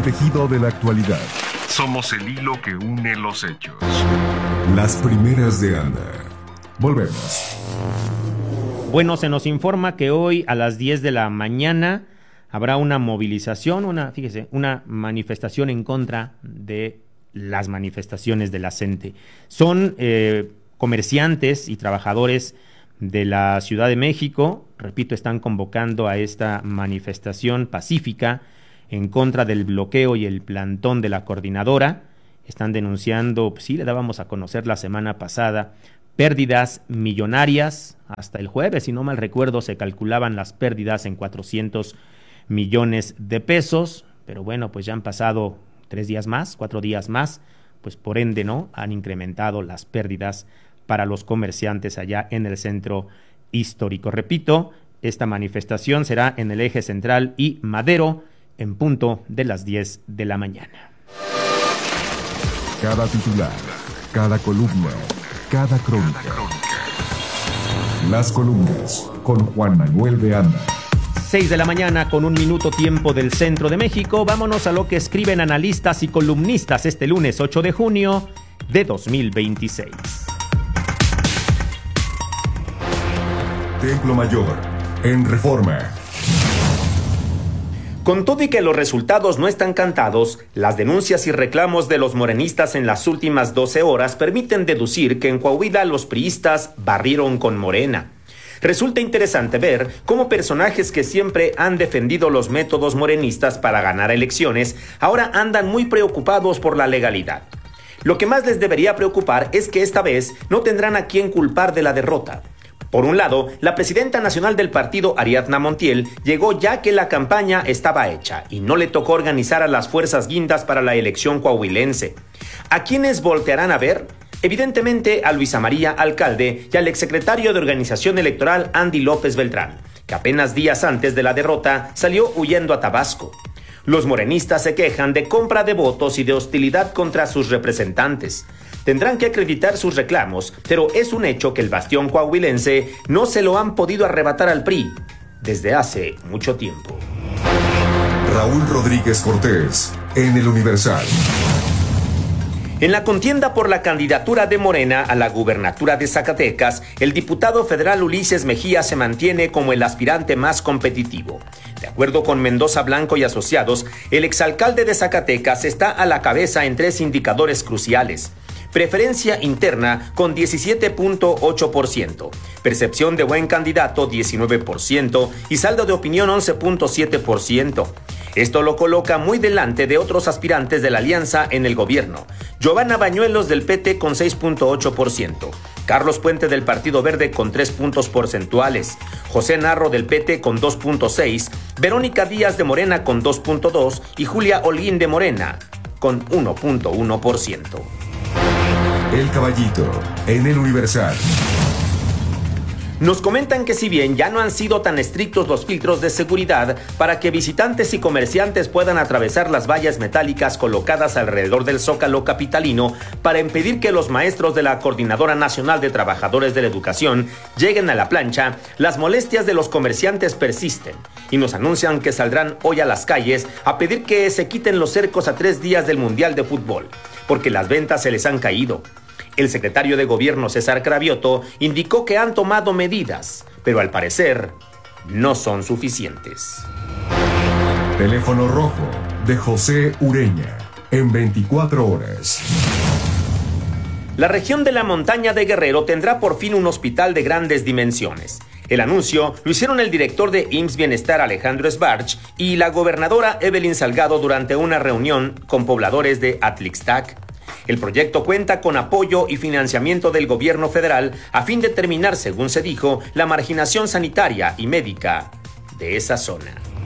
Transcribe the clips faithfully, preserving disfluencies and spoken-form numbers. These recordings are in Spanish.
el tejido de la actualidad. Somos el hilo que une los hechos. Las primeras de Anda. Volvemos. Bueno, se nos informa que hoy a las diez de la mañana habrá una movilización, una, fíjese, una manifestación en contra de las manifestaciones de la CENTE. Son eh, comerciantes y trabajadores de la Ciudad de México, repito, están convocando a esta manifestación pacífica en contra del bloqueo y el plantón de la coordinadora. Están denunciando, pues sí, le dábamos a conocer la semana pasada, pérdidas millonarias. Hasta el jueves, si no mal recuerdo, se calculaban las pérdidas en cuatrocientos millones de pesos, pero bueno, pues ya han pasado tres días más, cuatro días más, pues por ende, ¿no?, han incrementado las pérdidas para los comerciantes allá en el centro histórico. Repito, esta manifestación será en el Eje Central y Madero en punto de las diez de la mañana. Cada titular, cada columna, cada crónica. Las columnas con Juan Manuel de Anda. seis de la mañana con un minuto tiempo del centro de México. Vámonos a lo que escriben analistas y columnistas este lunes ocho de junio de dos mil veintiséis. Templo Mayor, en Reforma. Con todo y que los resultados no están cantados, las denuncias y reclamos de los morenistas en las últimas doce horas permiten deducir que en Coahuila los priistas barrieron con Morena. Resulta interesante ver cómo personajes que siempre han defendido los métodos morenistas para ganar elecciones ahora andan muy preocupados por la legalidad. Lo que más les debería preocupar es que esta vez no tendrán a quién culpar de la derrota. Por un lado, la presidenta nacional del partido, Ariadna Montiel, llegó ya que la campaña estaba hecha y no le tocó organizar a las fuerzas guindas para la elección coahuilense. ¿A quiénes voltearán a ver? Evidentemente a Luisa María Alcalde y al exsecretario de Organización Electoral Andy López Beltrán, que apenas días antes de la derrota salió huyendo a Tabasco. Los morenistas se quejan de compra de votos y de hostilidad contra sus representantes. Tendrán que acreditar sus reclamos, pero es un hecho que el bastión coahuilense no se lo han podido arrebatar al P R I desde hace mucho tiempo. Raúl Rodríguez Cortés, en El Universal. En la contienda por la candidatura de Morena a la gubernatura de Zacatecas, el diputado federal Ulises Mejía se mantiene como el aspirante más competitivo. De acuerdo con Mendoza Blanco y Asociados, el exalcalde de Zacatecas está a la cabeza en tres indicadores cruciales. Preferencia interna con diecisiete punto ocho por ciento, percepción de buen candidato diecinueve por ciento y saldo de opinión once punto siete por ciento. Esto lo coloca muy delante de otros aspirantes de la alianza en el gobierno. Giovanna Bañuelos del P T con seis punto ocho por ciento, Carlos Puente del Partido Verde con tres puntos porcentuales, José Narro del P T con dos punto seis, Verónica Díaz de Morena con dos punto dos y Julia Holguín de Morena con uno punto uno por ciento. El Caballito, en El Universal. Nos comentan que si bien ya no han sido tan estrictos los filtros de seguridad para que visitantes y comerciantes puedan atravesar las vallas metálicas colocadas alrededor del Zócalo capitalino para impedir que los maestros de la Coordinadora Nacional de Trabajadores de la Educación lleguen a la plancha, las molestias de los comerciantes persisten y nos anuncian que saldrán hoy a las calles a pedir que se quiten los cercos a tres días del Mundial de Fútbol, porque las ventas se les han caído. El secretario de Gobierno, César Cravioto, indicó que han tomado medidas, pero al parecer no son suficientes. Teléfono rojo de José Ureña, en veinticuatro horas. La región de la montaña de Guerrero tendrá por fin un hospital de grandes dimensiones. El anuncio lo hicieron el director de I M S S Bienestar Alejandro Sbarch y la gobernadora Evelyn Salgado durante una reunión con pobladores de Atlixtac. El proyecto cuenta con apoyo y financiamiento del gobierno federal a fin de terminar, según se dijo, la marginación sanitaria y médica de esa zona.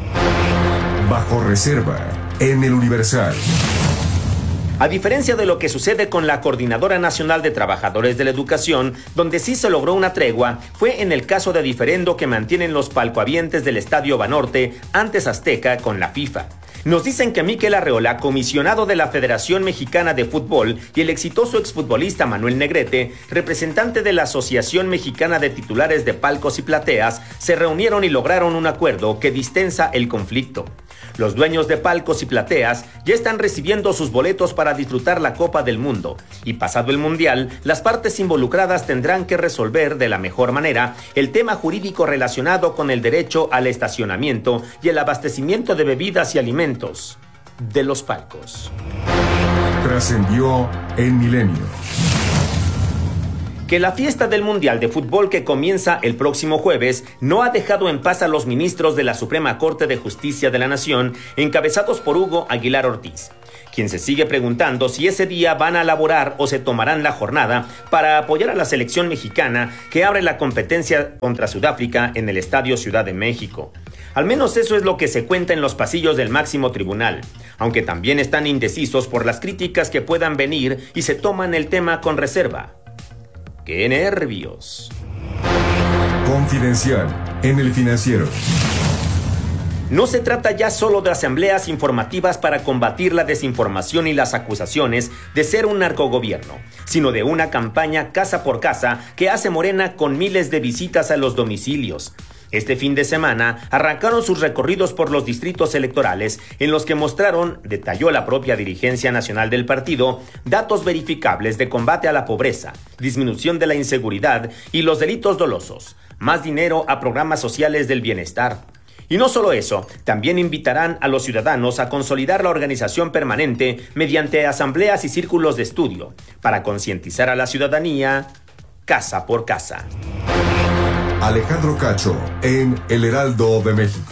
Bajo reserva, en El Universal. A diferencia de lo que sucede con la Coordinadora Nacional de Trabajadores de la Educación, donde sí se logró una tregua, fue en el caso de diferendo que mantienen los palcohabientes del Estadio Banorte, antes Azteca, con la FIFA. Nos dicen que Miquel Arreola, comisionado de la Federación Mexicana de Fútbol, y el exitoso exfutbolista Manuel Negrete, representante de la Asociación Mexicana de Titulares de Palcos y Plateas, se reunieron y lograron un acuerdo que distensa el conflicto. Los dueños de palcos y plateas ya están recibiendo sus boletos para disfrutar la Copa del Mundo, y pasado el Mundial, las partes involucradas tendrán que resolver de la mejor manera el tema jurídico relacionado con el derecho al estacionamiento y el abastecimiento de bebidas y alimentos de los palcos. Trascendió en Milenio. Que la fiesta del Mundial de Fútbol que comienza el próximo jueves no ha dejado en paz a los ministros de la Suprema Corte de Justicia de la Nación, encabezados por Hugo Aguilar Ortiz, quien se sigue preguntando si ese día van a laborar o se tomarán la jornada para apoyar a la selección mexicana que abre la competencia contra Sudáfrica en el Estadio Ciudad de México. Al menos eso es lo que se cuenta en los pasillos del máximo tribunal, aunque también están indecisos por las críticas que puedan venir y se toman el tema con reserva. ¡Qué nervios! Confidencial en El Financiero. No se trata ya solo de asambleas informativas para combatir la desinformación y las acusaciones de ser un narcogobierno, sino de una campaña casa por casa que hace Morena con miles de visitas a los domicilios. Este fin de semana arrancaron sus recorridos por los distritos electorales en los que mostraron, detalló la propia dirigencia nacional del partido, datos verificables de combate a la pobreza, disminución de la inseguridad y los delitos dolosos, más dinero a programas sociales del bienestar. Y no solo eso, también invitarán a los ciudadanos a consolidar la organización permanente mediante asambleas y círculos de estudio, para concientizar a la ciudadanía casa por casa. Alejandro Cacho en El Heraldo de México.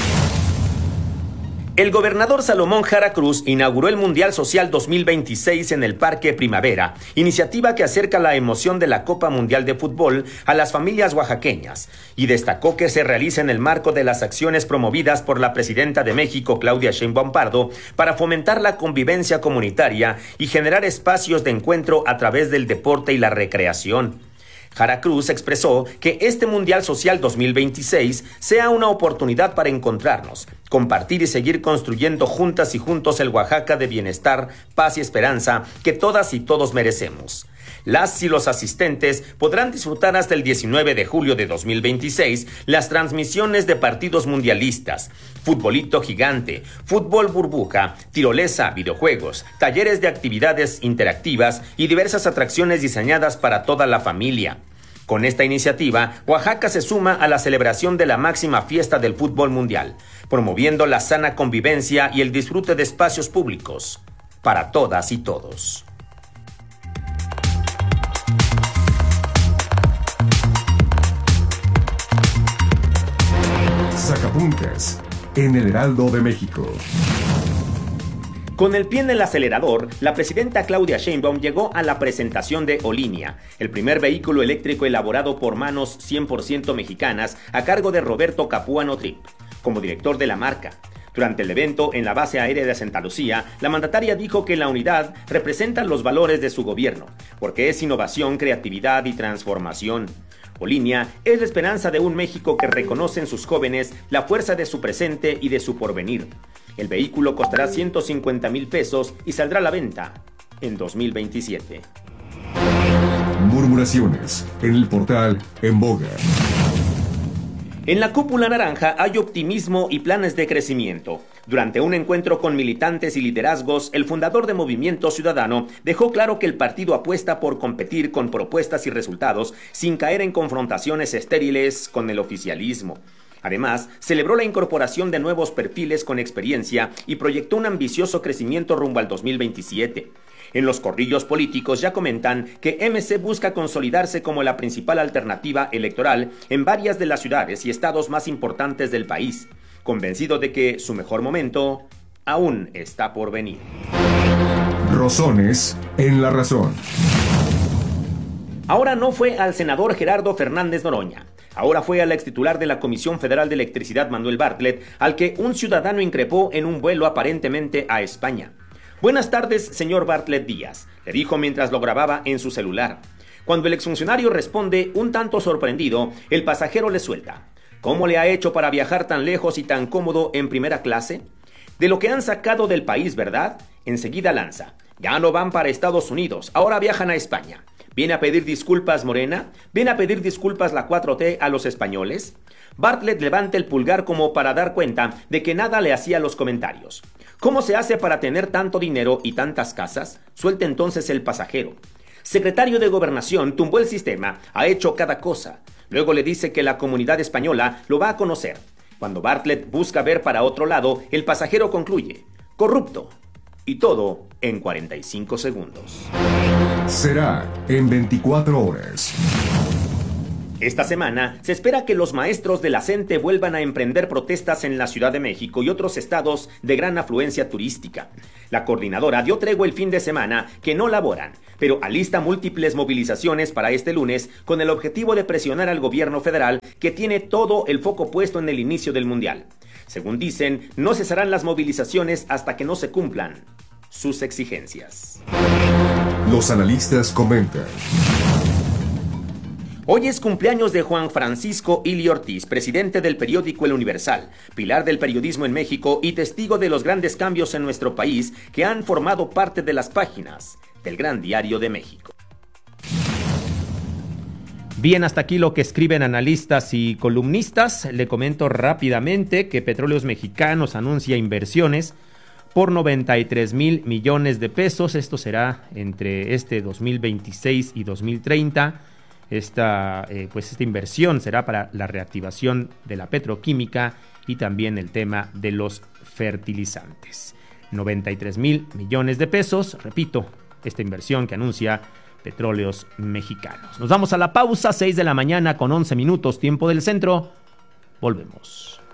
El gobernador Salomón Jara Cruz inauguró el Mundial Social dos mil veintiséis en el Parque Primavera, iniciativa que acerca la emoción de la Copa Mundial de Fútbol a las familias oaxaqueñas, y destacó que se realiza en el marco de las acciones promovidas por la presidenta de México, Claudia Sheinbaum Pardo, para fomentar la convivencia comunitaria y generar espacios de encuentro a través del deporte y la recreación. Jara Cruz expresó que este Mundial Social dos mil veintiséis sea una oportunidad para encontrarnos, compartir y seguir construyendo juntas y juntos el Oaxaca de bienestar, paz y esperanza que todas y todos merecemos. Las y los asistentes podrán disfrutar hasta el diecinueve de julio de dos mil veintiséis las transmisiones de partidos mundialistas, futbolito gigante, fútbol burbuja, tirolesa, videojuegos, talleres de actividades interactivas y diversas atracciones diseñadas para toda la familia. Con esta iniciativa, Oaxaca se suma a la celebración de la máxima fiesta del fútbol mundial, promoviendo la sana convivencia y el disfrute de espacios públicos para todas y todos. Sacapuntas en El Heraldo de México. Con el pie en el acelerador, la presidenta Claudia Sheinbaum llegó a la presentación de Olinia, el primer vehículo eléctrico elaborado por manos cien por ciento mexicanas a cargo de Roberto Capuano Trip, como director de la marca. Durante el evento en la base aérea de Santa Lucía, la mandataria dijo que la unidad representa los valores de su gobierno, porque es innovación, creatividad y transformación. Olinia es la esperanza de un México que reconoce en sus jóvenes la fuerza de su presente y de su porvenir. El vehículo costará ciento cincuenta mil pesos y saldrá a la venta en dos mil veintisiete. Murmuraciones en el portal En Boga. En la cúpula naranja hay optimismo y planes de crecimiento. Durante un encuentro con militantes y liderazgos, el fundador de Movimiento Ciudadano dejó claro que el partido apuesta por competir con propuestas y resultados sin caer en confrontaciones estériles con el oficialismo. Además, celebró la incorporación de nuevos perfiles con experiencia y proyectó un ambicioso crecimiento rumbo al dos mil veintisiete. En los corrillos políticos ya comentan que M C busca consolidarse como la principal alternativa electoral en varias de las ciudades y estados más importantes del país, convencido de que su mejor momento aún está por venir. Rosones en la razón. Ahora no fue al senador Gerardo Fernández Noroña. Ahora fue al extitular de la Comisión Federal de Electricidad, Manuel Bartlett, al que un ciudadano increpó en un vuelo aparentemente a España. Buenas tardes, señor Bartlett Díaz, le dijo mientras lo grababa en su celular. Cuando el exfuncionario responde un tanto sorprendido, el pasajero le suelta: ¿cómo le ha hecho para viajar tan lejos y tan cómodo en primera clase? De lo que han sacado del país, ¿verdad? Enseguida lanza: ya no van para Estados Unidos, ahora viajan a España. ¿Viene a pedir disculpas Morena? ¿Viene a pedir disculpas la cuatro T a los españoles? Bartlett levanta el pulgar como para dar cuenta de que nada le hacía los comentarios. ¿Cómo se hace para tener tanto dinero y tantas casas? Suelta entonces el pasajero. Secretario de Gobernación tumbó el sistema, ha hecho cada cosa. Luego le dice que la comunidad española lo va a conocer. Cuando Bartlett busca ver para otro lado, el pasajero concluye: corrupto. Y todo en cuarenta y cinco segundos. Será en veinticuatro horas. Esta semana se espera que los maestros de la CENTE vuelvan a emprender protestas en la Ciudad de México y otros estados de gran afluencia turística. La coordinadora dio tregua el fin de semana que no laboran, pero alista múltiples movilizaciones para este lunes con el objetivo de presionar al gobierno federal, que tiene todo el foco puesto en el inicio del Mundial. Según dicen, no cesarán las movilizaciones hasta que no se cumplan sus exigencias. Los analistas comentan. Hoy es cumpleaños de Juan Francisco Ili Ortiz, presidente del periódico El Universal, pilar del periodismo en México y testigo de los grandes cambios en nuestro país que han formado parte de las páginas del Gran Diario de México. Bien, hasta aquí lo que escriben analistas y columnistas. Le comento rápidamente que Petróleos Mexicanos anuncia inversiones por noventa y tres mil millones de pesos. Esto será entre este dos mil veintiséis y dos mil treinta. Esta, eh, pues esta inversión será para la reactivación de la petroquímica y también el tema de los fertilizantes. noventa y tres mil millones de pesos, repito, esta inversión que anuncia Petróleos Mexicanos. Nos vamos a la pausa, seis de la mañana con once minutos, tiempo del centro. Volvemos.